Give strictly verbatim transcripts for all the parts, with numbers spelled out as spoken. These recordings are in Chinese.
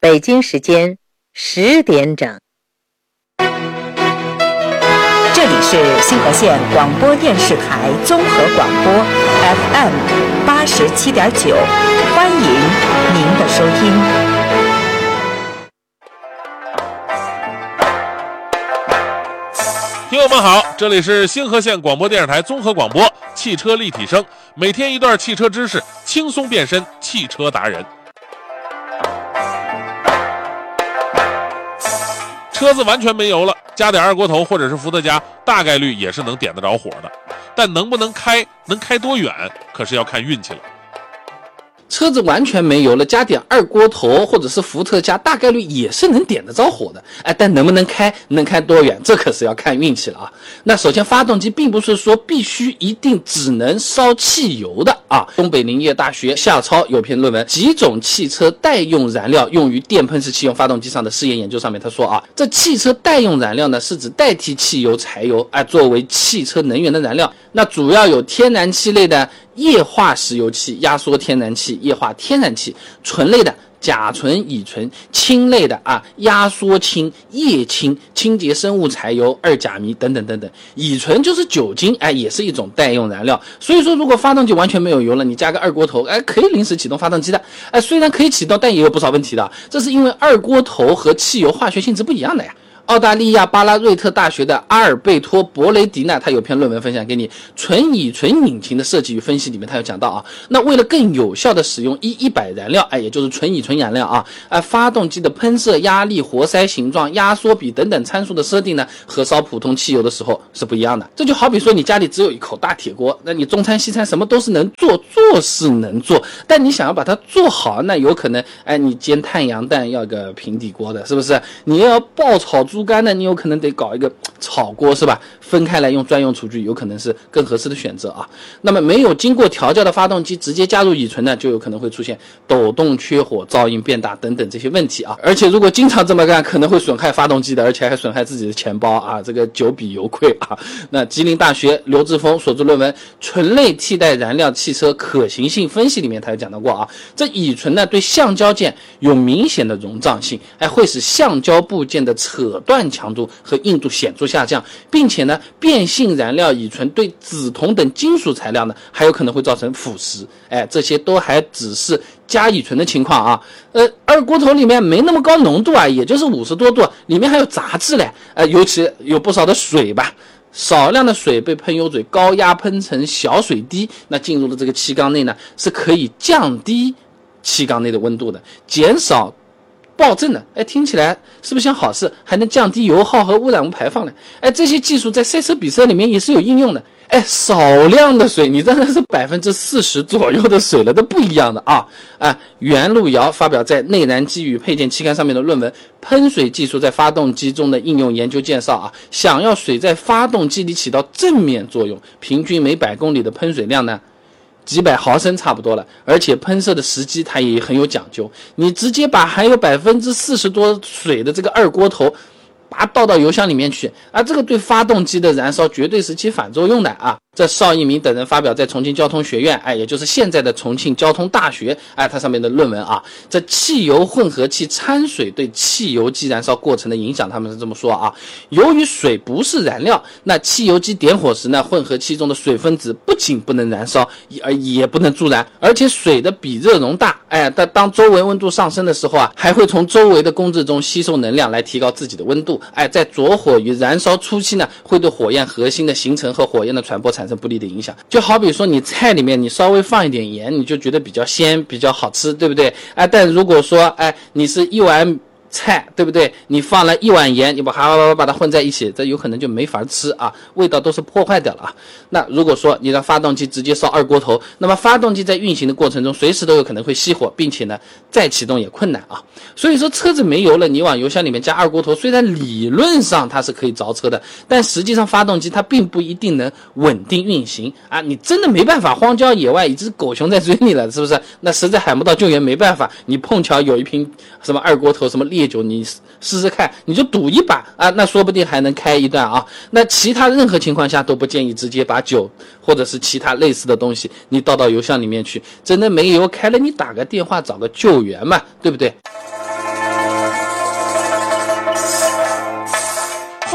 北京时间十点整。 这里是星河县广播电视台综合广播 F M 八十七点九，欢迎您的收听。 听友们好，这里是星河县广播电视台综合广播汽车立体声，每天一段汽车知识，轻松变身汽车达人。车子完全没油了，加点二锅头或者是伏特加，大概率也是能点得着火的，但能不能开，能开多远，可是要看运气了。 车子完全没油了，加点二锅头或者是伏特加，大概率也是能点得着火的。哎，但能不能开，能开多远，这可是要看运气了啊。那首先，发动机并不是说必须一定只能烧汽油的啊。东北林业大学夏超有篇论文《几种汽车代用燃料用于电喷式汽油发动机上的试验研究》上面他说啊，这汽车代用燃料呢是指代替汽油、柴油，哎，作为汽车能源的燃料。那主要有天然气类的液化石油气、压缩天然气、液化天然气，醇类的甲醇、乙醇，氢类的啊压缩氢、液氢、清洁生物柴油、二甲醚等等等等。乙醇就是酒精，哎，也是一种代用燃料。所以说，如果发动机完全没有油了，你加个二锅头，哎，可以临时启动发动机的。哎，虽然可以启动，但也有不少问题的。这是因为二锅头和汽油化学性质不一样的呀。澳大利亚巴拉瑞特大学的阿尔贝托·博雷迪呢，他有篇论文分享给你，纯乙醇引擎的设计与分析里面，他有讲到啊，那为了更有效的使用 E 一百 燃料，哎，也就是纯乙醇燃料啊，哎，发动机的喷射压力、活塞形状、压缩比等等参数的设定呢，和烧普通汽油的时候是不一样的。这就好比说你家里只有一口大铁锅，那你中餐西餐什么都是能做，做是能做，但你想要把它做好，那有可能，哎，你煎太阳蛋要个平底锅的，是不是？你要爆炒猪肝呢，你有可能得搞一个炒锅，是吧？分开来用专用厨具，有可能是更合适的选择啊。那么没有经过调教的发动机直接加入乙醇呢，就有可能会出现抖动、缺火、噪音变大等等这些问题啊。而且如果经常这么干，可能会损害发动机的，而且还损害自己的钱包啊，这个久比犹贵啊。那吉林大学刘志峰所著论文《醇类替代燃料汽车可行性分析》里面，他有讲到过啊，这乙醇呢对橡胶件有明显的溶胀性，还会使橡胶部件的扯断强度和硬度显著下降，并且呢，变性燃料乙醇对酯铜等金属材料呢，还有可能会造成腐蚀。哎，这些都还只是加乙醇的情况啊。呃，二锅头里面没那么高浓度啊，也就是五十多度，里面还有杂质嘞。呃，尤其有不少的水吧。少量的水被喷油嘴高压喷成小水滴，那进入了这个气缸内呢，是可以降低气缸内的温度的，减少爆震的。哎，听起来是不是像好事？还能降低油耗和污染物排放呢？哎，这些技术在赛车比赛里面也是有应用的。哎，少量的水，你真的是百分之四十左右的水了，都不一样的啊！啊，袁路遥发表在《内燃机与配件》期刊上面的论文《喷水技术在发动机中的应用研究介绍》啊，想要水在发动机里起到正面作用，平均每百公里的喷水量呢，几百毫升差不多了，而且喷射的时机它也很有讲究，你直接把含有百分之四十多水的这个二锅头把它倒到油箱里面去啊，这个对发动机的燃烧绝对是起反作用的啊。这邵一鸣等人发表在重庆交通学院，哎，也就是现在的重庆交通大学，哎，它上面的论文啊，这汽油混合气掺水对汽油机燃烧过程的影响，他们是这么说啊。由于水不是燃料，那汽油机点火时呢，混合气中的水分子不仅不能燃烧，而也不能助燃，而且水的比热容大，哎，但当周围温度上升的时候啊，还会从周围的工质中吸收能量来提高自己的温度，哎，在着火与燃烧初期呢，会对火焰核心的形成和火焰的传播产生不利的影响。就好比说你菜里面你稍微放一点盐，你就觉得比较鲜比较好吃，对不对？哎，但如果说哎你是一碗菜，对不对？你放了一碗盐，你把它把它混在一起，这有可能就没法吃啊，味道都是破坏掉了啊。那如果说你让发动机直接烧二锅头，那么发动机在运行的过程中随时都有可能会熄火，并且呢再启动也困难啊。所以说车子没油了，你往油箱里面加二锅头，虽然理论上它是可以着车的，但实际上发动机它并不一定能稳定运行啊。你真的没办法，荒郊野外一只狗熊在追你了，是不是？那实在喊不到救援，没办法，你碰巧有一瓶什么二锅头什么烈酒，你试试看，你就赌一把啊，那说不定还能开一段啊。那其他任何情况下都不建议直接把酒或者是其他类似的东西你倒到油箱里面去，真的没油开了，你打个电话找个救援嘛，对不对？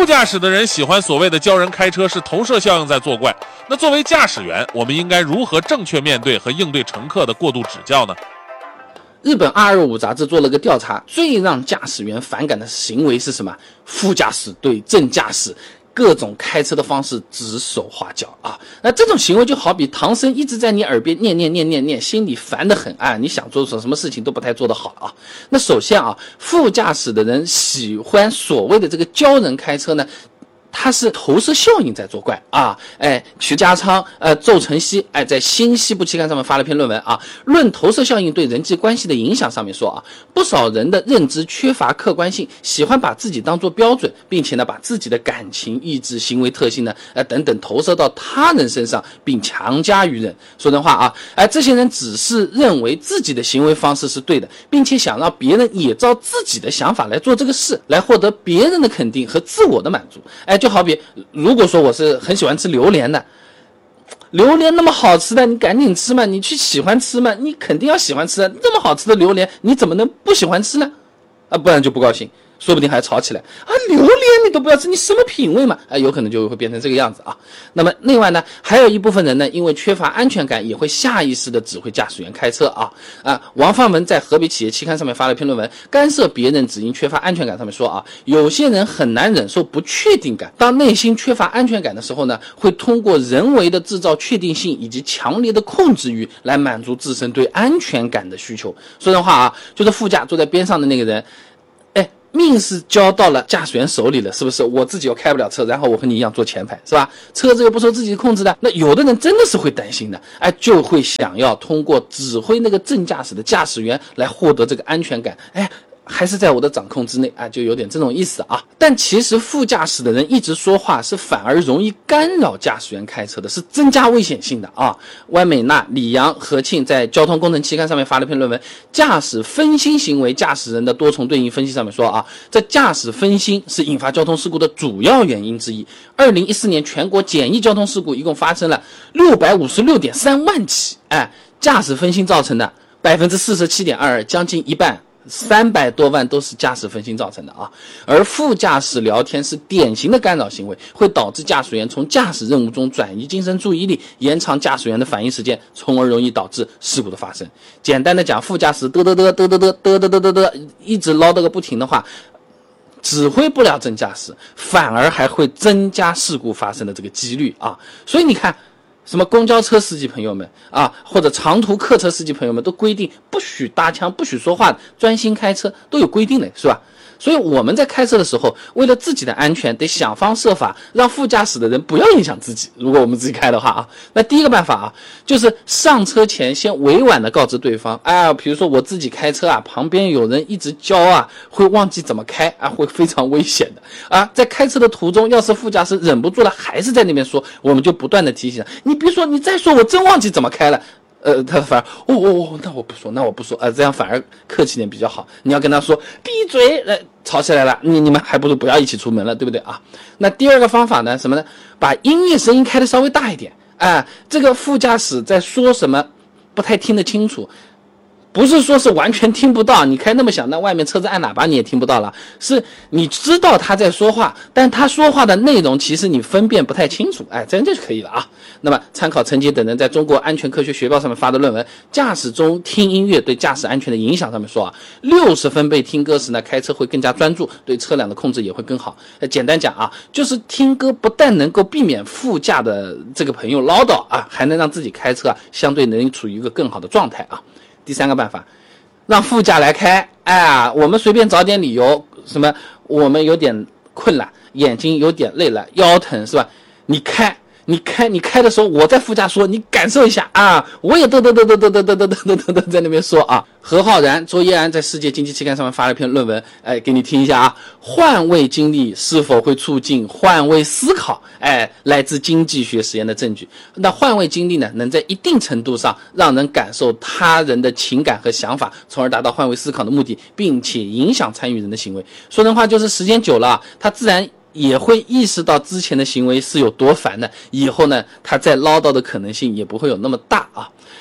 副驾驶的人喜欢所谓的教人开车是投射效应在作怪，那作为驾驶员，我们应该如何正确面对和应对乘客的过度指教呢？ 日本二二五杂志做了个调查，最让驾驶员反感的行为是什么？副驾驶对正驾驶各种开车的方式指手画脚啊！那这种行为就好比唐僧一直在你耳边念念念念念，心里烦得很啊！你想做什么事情都不太做得好啊！那首先啊，副驾驶的人喜欢所谓的这个教人开车呢，它是投射效应在作怪啊！哎，徐家昌、呃，邹晨曦，哎，在《新西部期刊》上面发了篇论文啊，论投射效应对人际关系的影响上面说啊，不少人的认知缺乏客观性，喜欢把自己当作标准，并且呢，把自己的感情、意志、行为特性呢，呃，等等投射到他人身上，并强加于人。说真话啊，哎，这些人只是认为自己的行为方式是对的，并且想让别人也照自己的想法来做这个事，来获得别人的肯定和自我的满足。哎，就好比如果说我是很喜欢吃榴莲的，榴莲那么好吃的，你赶紧吃嘛，你去喜欢吃嘛，你肯定要喜欢吃的，那么好吃的榴莲你怎么能不喜欢吃呢？啊，不然就不高兴，说不定还吵起来啊！榴莲你都不要吃，你什么品味嘛？啊，有可能就会变成这个样子啊。那么另外呢，还有一部分人呢，因为缺乏安全感，也会下意识的指挥驾驶员开车啊啊！王范文在河北企业期刊上面发了一篇论文，干涉别人只因缺乏安全感，上面说啊，有些人很难忍受不确定感，当内心缺乏安全感的时候呢，会通过人为的制造确定性以及强烈的控制欲来满足自身对安全感的需求。说真话啊，就是副驾坐在边上的那个人，命是交到了驾驶员手里了，是不是？我自己又开不了车，然后我和你一样坐前排，是吧？车子又不受自己控制的，那有的人真的是会担心的，哎，就会想要通过指挥那个正驾驶的驾驶员来获得这个安全感，哎，还是在我的掌控之内啊，就有点这种意思啊。但其实副驾驶的人一直说话是反而容易干扰驾驶员开车的，是增加危险性的啊。万美娜、李阳、何庆在交通工程期刊上面发了篇论文，驾驶分心行为驾驶人的多重对应分析上面说啊，这驾驶分心是引发交通事故的主要原因之一。二零一四年全国简易交通事故一共发生了六百五十六点三万起，哎，驾驶分心造成的百分之四十七点二二，将近一半。三百多万都是驾驶分心造成的啊，而副驾驶聊天是典型的干扰行为，会导致驾驶员从驾驶任务中转移精神注意力，延长驾驶员的反应时间，从而容易导致事故的发生。简单的讲，副驾驶嘚嘚嘚嘚嘚嘚嘚嘚嘚嘚嘚一直唠叨个不停的话，指挥不了正驾驶，反而还会增加事故发生的这个几率啊。所以你看，什么公交车司机朋友们啊，或者长途客车司机朋友们都规定不许搭腔，不许说话，专心开车，都有规定的，是吧？所以我们在开车的时候，为了自己的安全，得想方设法让副驾驶的人不要影响自己。如果我们自己开的话啊，那第一个办法啊，就是上车前先委婉的告知对方，啊，比如说我自己开车啊，旁边有人一直教啊，会忘记怎么开啊，会非常危险的啊。在开车的途中，要是副驾驶忍不住了，还是在那边说，我们就不断的提醒，你别说，你再说，我真忘记怎么开了。呃，他反而哦哦哦，那我不说，那我不说，呃，这样反而客气点比较好。你要跟他说闭嘴，呃，吵起来了，你你们还不如不要一起出门了，对不对啊？那第二个方法呢，什么呢？把音乐声音开得稍微大一点，啊、呃，这个副驾驶在说什么不太听得清楚。不是说是完全听不到，你开那么响，那外面车子按喇叭你也听不到了，是你知道他在说话，但他说话的内容其实你分辨不太清楚，哎，这样就可以了啊。那么参考陈杰等人在中国安全科学学报上面发的论文《驾驶中听音乐对驾驶安全的影响》上面说啊，六十分贝听歌时呢，开车会更加专注，对车辆的控制也会更好。呃，简单讲啊，就是听歌不但能够避免副驾的这个朋友唠叨啊，还能让自己开车啊相对能处于一个更好的状态啊。第三个办法，让副驾来开，哎，我们随便找点理由，什么我们有点困了，眼睛有点累了，腰疼，是吧？你开，你开，你开的时候，我在副驾说，你感受一下啊，我也嘚嘚嘚嘚嘚嘚嘚嘚嘚嘚嘚在那边说啊。何浩然、周叶安在世界经济期刊上面发了一篇论文，哎，给你听一下啊。换位经历是否会促进换位思考？哎，来自经济学实验的证据。那换位经历呢，能在一定程度上让人感受他人的情感和想法，从而达到换位思考的目的，并且影响参与人的行为。说人话就是时间久了，他自然也会意识到之前的行为是有多烦的，以后呢，他再唠叨的可能性也不会有那么大啊。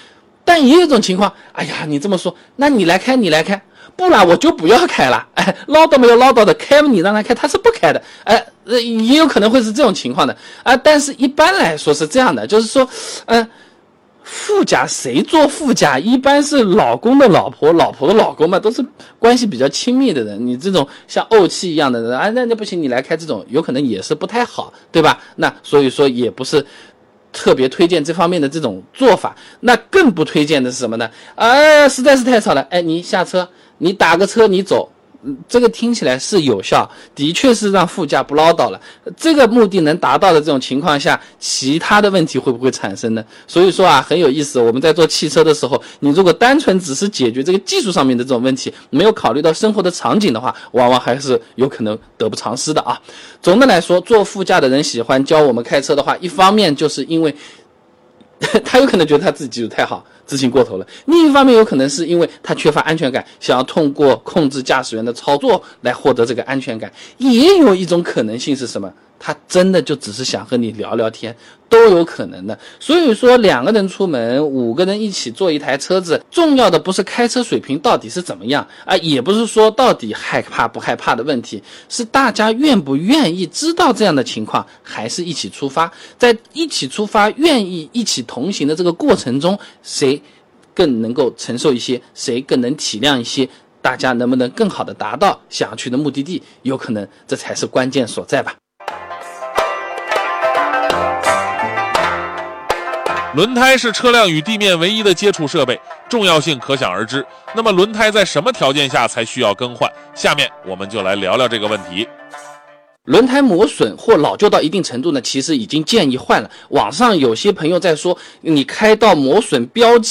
但也有一种情况，哎呀，你这么说，那你来开，你来开，不然我就不要开了。哎，唠叨没有唠叨的，开你让他开，他是不开的。哎，也有可能会是这种情况的啊。但是一般来说是这样的，就是说，嗯、呃。副驾谁坐副驾？一般是老公的老婆，老婆的老公嘛，都是关系比较亲密的人。你这种像怄气一样的人啊，那那不行，你来开这种，有可能也是不太好，对吧？那所以说也不是特别推荐这方面的这种做法。那更不推荐的是什么呢？哎，实在是太吵了，哎，你下车，你打个车，你走。这个听起来是有效，的确是让副驾不唠叨了。这个目的能达到的这种情况下，其他的问题会不会产生呢？所以说啊，很有意思。我们在做汽车的时候，你如果单纯只是解决这个技术上面的这种问题，没有考虑到生活的场景的话，往往还是有可能得不偿失的啊。总的来说，坐副驾的人喜欢教我们开车的话，一方面就是因为他有可能觉得他自己技术太好，自信过头了；另一方面有可能是因为他缺乏安全感，想要通过控制驾驶员的操作来获得这个安全感。也有一种可能性是什么？他真的就只是想和你聊聊天，都有可能的。所以说两个人出门，五个人一起坐一台车子，重要的不是开车水平到底是怎么样啊，也不是说到底害怕不害怕的问题，是大家愿不愿意知道这样的情况，还是一起出发。在一起出发愿意一起同行的这个过程中，谁更能够承受一些，谁更能体谅一些，大家能不能更好的达到想要去的目的地，有可能这才是关键所在吧。 轮胎是车辆与地面唯一的接触设备，重要性可想而知。那么轮胎在什么条件下才需要更换？下面我们就来聊聊这个问题。 轮胎磨损或老旧到一定程度呢，其实已经建议换了。网上有些朋友在说，你开到磨损标记